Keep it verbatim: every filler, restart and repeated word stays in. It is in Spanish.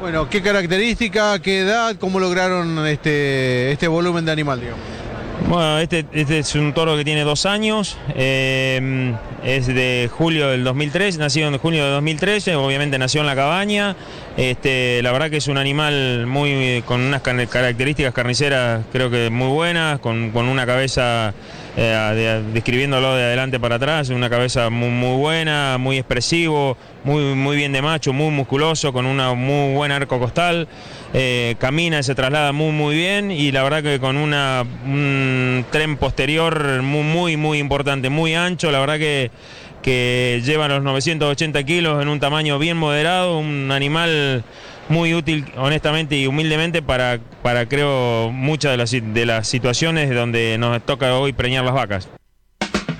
Bueno, ¿qué característica, qué edad, cómo lograron este, este volumen de animal, digamos? Bueno, este, este es un toro que tiene dos años, eh, es de julio del dos mil tres, nacido en junio de dos mil trece, obviamente nació en la cabaña. Este, la verdad que es un animal muy con unas características carniceras creo que muy buenas, con, con una cabeza, eh, de, describiéndolo de adelante para atrás, una cabeza muy, muy buena, muy expresivo, muy, muy bien de macho, muy musculoso, con una muy buen arco costal, eh, camina y se traslada muy muy bien, y la verdad que con una, un tren posterior muy muy muy importante, muy ancho, la verdad que que lleva los novecientos ochenta kilos en un tamaño bien moderado, un animal muy útil honestamente y humildemente para, para creo muchas de las, de las situaciones donde nos toca hoy preñar las vacas.